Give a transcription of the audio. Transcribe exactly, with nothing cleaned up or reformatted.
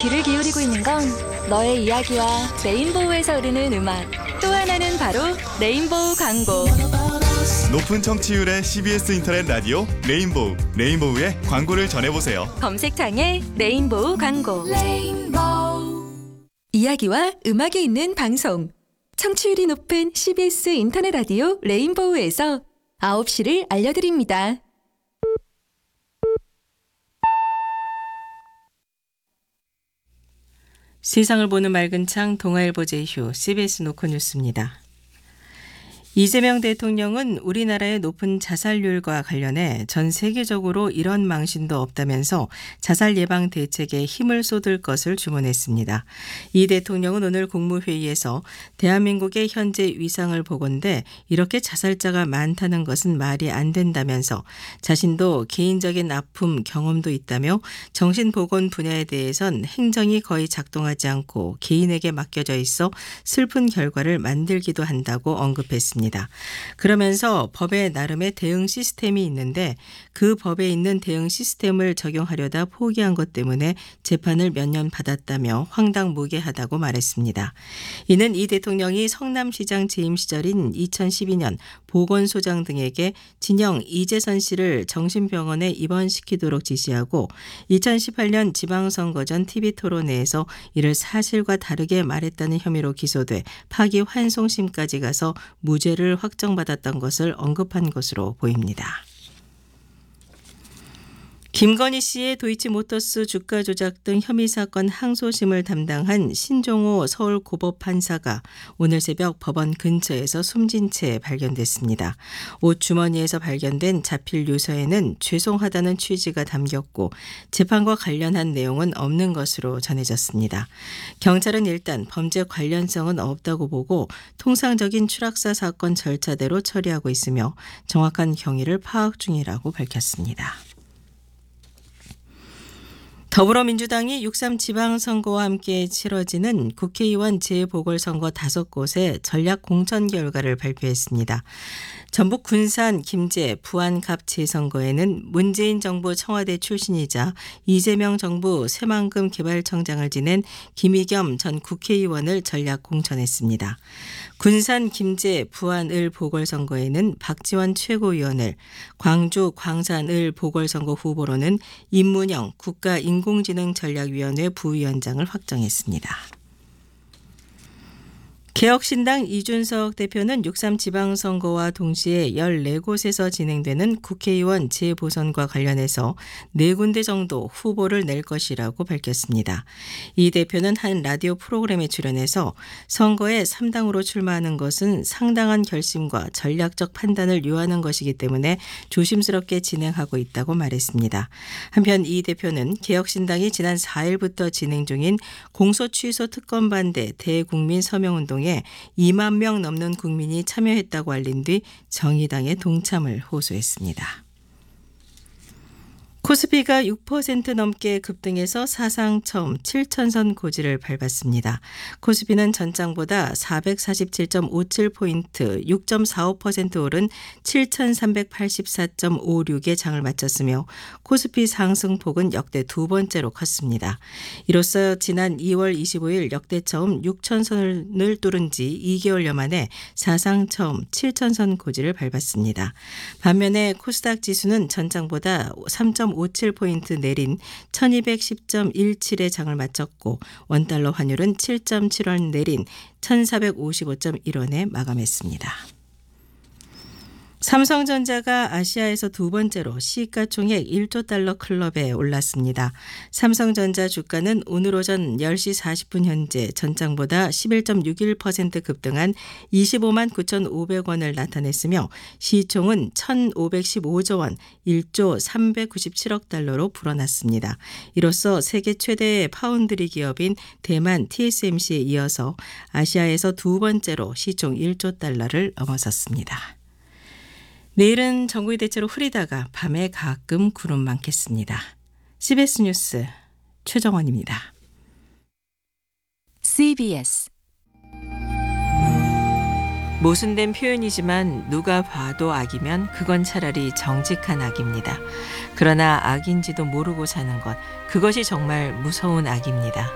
귀를 기울이고 있는 건 너의 이야기와 레인보우에서 흐르는 음악, 또 하나는 바로 레인보우 광고. 높은 청취율의 씨비에스 인터넷 라디오 레인보우, 레인보우의 광고를 전해보세요. 검색창에 레인보우 광고. 레인보우. 이야기와 음악이 있는 방송, 청취율이 높은 씨비에스 인터넷 라디오 레인보우에서 아홉 시를 알려드립니다. 세상을 보는 맑은 창 동아일보 제휴 씨비에스 노컷뉴스입니다. 이재명 대통령은 우리나라의 높은 자살률과 관련해 전 세계적으로 이런 망신도 없다면서 자살 예방 대책에 힘을 쏟을 것을 주문했습니다. 이 대통령은 오늘 국무회의에서 대한민국의 현재 위상을 보건대 이렇게 자살자가 많다는 것은 말이 안 된다면서 자신도 개인적인 아픔 경험도 있다며 정신보건 분야에 대해선 행정이 거의 작동하지 않고 개인에게 맡겨져 있어 슬픈 결과를 만들기도 한다고 언급했습니다. 그러면서 법에 나름의 대응 시스템이 있는데 그 법에 있는 대응 시스템을 적용하려다 포기한 것 때문에 재판을 몇 년 받았다며 황당무계하다고 말했습니다. 이는 이 대통령이 성남시장 재임 시절인 이천십이 년 보건소장 등에게 진영 이재선 씨를 정신병원에 입원시키도록 지시하고 이천십팔 년 지방선거 전 티비토론회에서 이를 사실과 다르게 말했다는 혐의로 기소돼 파기환송심까지 가서 무죄를 확정받았던 것을 언급한 것으로 보입니다. 김건희 씨의 도이치모터스 주가 조작 등 혐의 사건 항소심을 담당한 신종호 서울고법판사가 오늘 새벽 법원 근처에서 숨진 채 발견됐습니다. 옷 주머니에서 발견된 자필 유서에는 죄송하다는 취지가 담겼고 재판과 관련한 내용은 없는 것으로 전해졌습니다. 경찰은 일단 범죄 관련성은 없다고 보고 통상적인 추락사 사건 절차대로 처리하고 있으며 정확한 경위를 파악 중이라고 밝혔습니다. 더불어민주당이 육삼 지방선거와 함께 치러지는 국회의원 재보궐선거 다섯 곳의 전략 공천 결과를 발표했습니다. 전북 군산, 김제, 부안 갑 재선거에는 문재인 정부 청와대 출신이자 이재명 정부 새만금 개발청장을 지낸 김의겸 전 국회의원을 전략 공천했습니다. 군산, 김제, 부안을 보궐선거에는 박지원 최고위원을, 광주, 광산을 보궐선거 후보로는 임문영 국가인공지능전략위원회 부위원장을 확정했습니다. 개혁신당 이준석 대표는 육삼 지방선거와 동시에 열네 곳에서 진행되는 국회의원 재보선과 관련해서 네 군데 정도 후보를 낼 것이라고 밝혔습니다. 이 대표는 한 라디오 프로그램에 출연해서 선거에 삼 당으로 출마하는 것은 상당한 결심과 전략적 판단을 요하는 것이기 때문에 조심스럽게 진행하고 있다고 말했습니다. 한편 이 대표는 개혁신당이 지난 사 일부터 진행 중인 공소취소 특검 반대 대국민 서명운동에 이만 명 넘는 국민이 참여했다고 알린 뒤 정의당에 동참을 호소했습니다. 코스피가 육 퍼센트 넘게 급등해서 사상 처음 칠천선 고지를 밟았습니다. 코스피는 전장보다 사백사십칠 점 오칠 포인트 육 점 사오 퍼센트 오른 칠천삼백팔십사 점 오육에 장을 마쳤으며 코스피 상승폭은 역대 두 번째로 컸습니다. 이로써 지난 이월 이십오일 역대 처음 육천선을 뚫은 지 이 개월여 만에 사상 처음 칠천선 고지를 밟았습니다. 반면에 코스닥 지수는 전장보다 삼 점 오칠 포인트 내린 천이백십 점 일칠에 장을 마쳤고 원달러 환율은 칠 점 칠 원 내린 천사백오십오 점 일 원에 마감했습니다. 삼성전자가 아시아에서 두 번째로 시가총액 일조 달러 클럽에 올랐습니다. 삼성전자 주가는 오늘 오전 열 시 사십 분 현재 전장보다 십일 점 육일 퍼센트 급등한 이십오만 구천오백 원을 나타냈으며 시총은 천오백십오조 원, 일조 삼백구십칠억 달러로 불어났습니다. 이로써 세계 최대의 파운드리 기업인 대만 티에스엠씨에 이어서 아시아에서 두 번째로 시총 일조 달러를 넘어섰습니다. 내일은 전국이 대체로 흐리다가 밤에 가끔 구름 많겠습니다. 씨비에스 뉴스 최정원입니다. 씨비에스 모순된 표현이지만 누가 봐도 악이면 그건 차라리 정직한 악입니다. 그러나 악인지도 모르고 사는 것, 그것이 정말 무서운 악입니다.